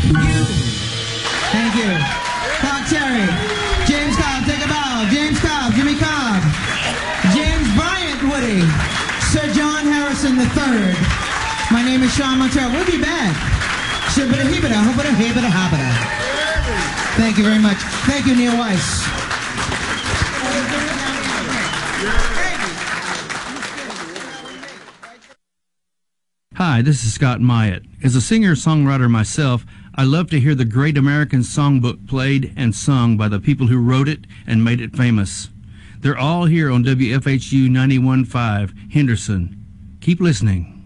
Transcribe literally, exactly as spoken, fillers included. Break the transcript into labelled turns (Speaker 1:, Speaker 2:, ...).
Speaker 1: You. Thank you. Cobb Terry. James Cobb, take a bow. James Cobb, Jimmy Cobb. James Bryant Woody. Sir John Harrison the third. My name is Sean Montero. We'll be back. Shibbida hibbida, hubbida hibbida hobbida. Thank you very much. Thank you, Neil Weiss.
Speaker 2: Hi, this is Scott Myatt. As a singer-songwriter myself, I love to hear the great American songbook played and sung by the people who wrote it and made it famous. They're all here on W F H U ninety-one point five, Henderson. Keep listening.